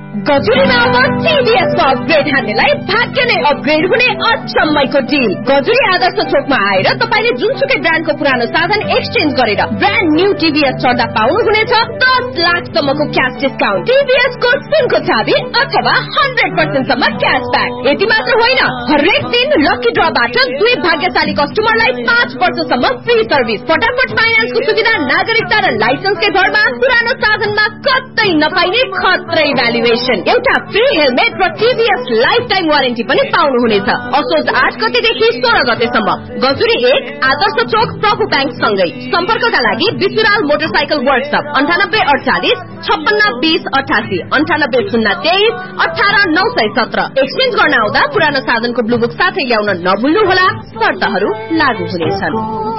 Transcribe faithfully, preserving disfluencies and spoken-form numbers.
गजुरीमा अब टिभीएस को अपग्रेड हान्नेलाई भाग्य नै अपग्रेड हुने अचम्मैको डिल। गजुरी आदर्श चोकमा आएर तपाईले जुनसुकै ब्रान्डको पुरानो साधन एक्सचेन्ज गरेर ब्रान्ड न्यू टिभीएस चढ्दा पाउनुहुनेछ दस लाख सम्मको क्याश डिस्काउन्ट, टिभीएस को सुनको चाबी अथवा हन्ड्रेड पर्सेन्ट सम्म क्यासब्याक। यति मात्र होइन, हरेक दिन लकी ड्रबाट दुई भाग्यशाली कस्टमरलाई पाँच वर्षसम्म फ्री सर्भिस, फटाफट फाइनान्सको सुविधा, नागरिकता र लाइसेन्सकै भरमा पुरानो साधनमा कतै नपाइने खत्रै भ्यालुएसन, एउटा फ्री हेलमेट र टिभीएस लाइफ टाइम वारेन्टी पनि पाउनुहुनेछ। असोज आठ गतेदेखि सोह्र गतेसम्म गजुरी एक आदर्श चोक प्रभु ब्याङ्क सँगै। सम्पर्कका लागि विसुराल मोटरसाइकल वर्कशप अन्ठानब्बे अडचालिस छप्पन्न बीस अठासी अन्ठानब्बे शून्य तेइस अठार नौ सय सत्र। एक्सचेन्ज गर्न आउँदा पुरानो साधनको ब्लू बुक साथै ल्याउन नभुल्नुहोला, शर्तहरू लागू हुनेछन्।